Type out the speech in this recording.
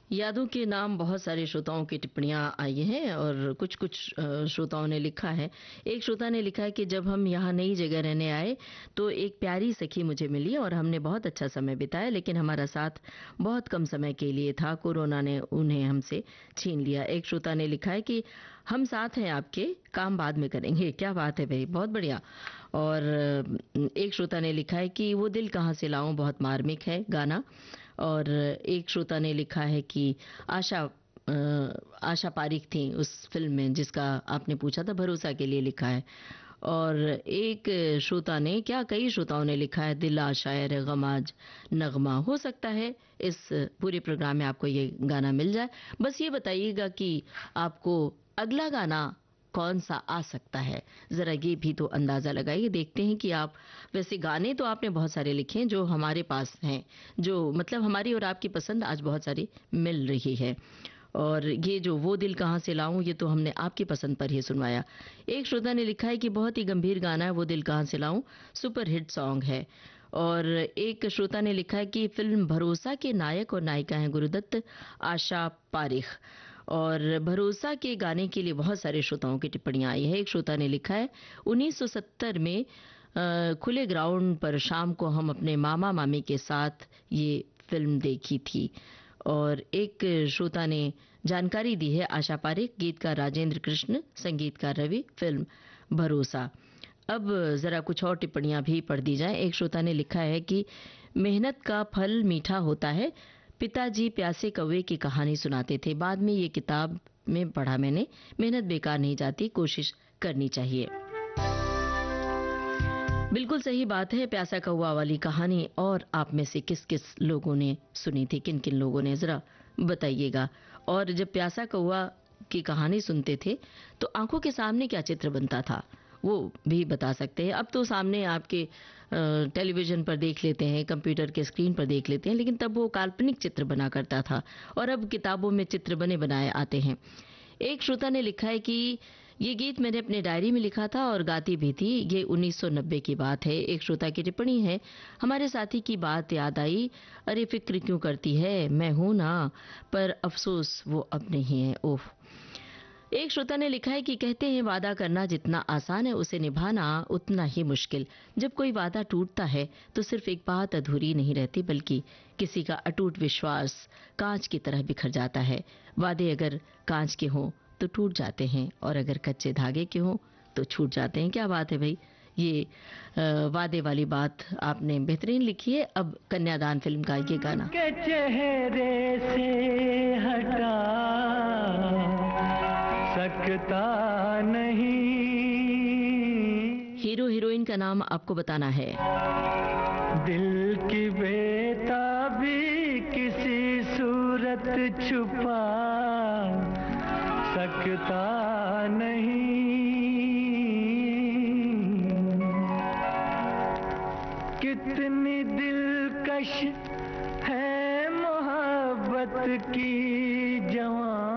यादों के नाम बहुत सारे श्रोताओं की टिप्पणियां आई हैं और कुछ कुछ श्रोताओं ने लिखा है। एक श्रोता ने लिखा है कि जब हम यहाँ नई जगह रहने आए तो एक प्यारी सखी मुझे मिली और हमने बहुत अच्छा समय बिताया, लेकिन हमारा साथ बहुत कम समय के लिए था, कोरोना ने उन्हें हमसे छीन लिया। एक श्रोता ने लिखा है कि हम साथ हैं आपके, काम बाद में करेंगे। क्या बात है भाई, बहुत बढ़िया। और एक श्रोता ने लिखा है कि वो दिल कहाँ से लाऊं बहुत मार्मिक है गाना। और एक श्रोता ने लिखा है कि आशा आशा पारिक थी उस फिल्म में जिसका आपने पूछा था, भरोसा के लिए लिखा है। और एक श्रोता ने, क्या कई श्रोताओं ने लिखा है, दिल आशायर गम आज नगमा। हो सकता है इस पूरे प्रोग्राम में आपको ये गाना मिल जाए। बस ये बताइएगा कि आपको अगला गाना कौन सा आ सकता है, जरा ये भी तो अंदाजा लगाइए। देखते हैं कि आप, वैसे गाने तो आपने बहुत सारे लिखे हैं जो हमारे पास हैं, जो मतलब हमारी और आपकी पसंद आज बहुत सारी मिल रही है। और ये जो वो दिल कहाँ से लाऊं, ये तो हमने आपकी पसंद पर ही सुनवाया। एक श्रोता ने लिखा है कि बहुत ही गंभीर गाना है वो दिल कहाँ से लाऊं, सुपर हिट सॉन्ग है। और एक श्रोता ने लिखा है कि फिल्म भरोसा के नायक और नायिका हैं गुरुदत्त, आशा पारिख। और भरोसा के गाने के लिए बहुत सारे श्रोताओं की टिप्पणियां आई है। एक श्रोता ने लिखा है 1970 में खुले ग्राउंड पर शाम को हम अपने मामा मामी के साथ ये फिल्म देखी थी। और एक श्रोता ने जानकारी दी है, आशा पारिक, गीतकार राजेंद्र कृष्ण, संगीतकार रवि, फिल्म भरोसा। अब जरा कुछ और टिप्पणियां भी पढ़ दी जाएं। एक श्रोता ने लिखा है कि मेहनत का फल मीठा होता है, पिताजी प्यासे कौवे की कहानी सुनाते थे, बाद में ये किताब में पढ़ा मैंने, मेहनत बेकार नहीं जाती, कोशिश करनी चाहिए। बिल्कुल सही बात है, प्यासा कौवा वाली कहानी। और आप में से किस किस लोगों ने सुनी थी, किन किन लोगों ने, जरा बताइएगा। और जब प्यासा कौवा की कहानी सुनते थे तो आंखों के सामने क्या चित्र बनता था वो भी बता सकते हैं। अब तो सामने आपके टेलीविजन पर देख लेते हैं, कंप्यूटर के स्क्रीन पर देख लेते हैं, लेकिन तब वो काल्पनिक चित्र बना करता था और अब किताबों में चित्र बने बनाए आते हैं। एक श्रोता ने लिखा है कि ये गीत मैंने अपने डायरी में लिखा था और गाती भी थी, ये 1990 की बात है। एक श्रोता की टिप्पणी है, हमारे साथी की बात याद आई, अरे फिक्र क्यों करती है, मैं हूं ना, पर अफसोस वो अब नहीं है, ओह। एक श्रोता ने लिखा है कि कहते हैं वादा करना जितना आसान है उसे निभाना उतना ही मुश्किल। जब कोई वादा टूटता है तो सिर्फ एक बात अधूरी नहीं रहती, बल्कि किसी का अटूट विश्वास कांच की तरह बिखर जाता है। वादे अगर कांच के हों तो टूट जाते हैं और अगर कच्चे धागे के हों तो छूट जाते हैं। क्या बात है भाई, ये वादे वाली बात आपने बेहतरीन लिखी है। अब कन्यादान फिल्म का ये गाना के चेहरे से हटा सकता नहीं, हीरो हीरोइन का नाम आपको बताना है। दिल की बेताबी किसी सूरत छुपा सकता नहीं, कितनी दिलकश है मोहब्बत की जवान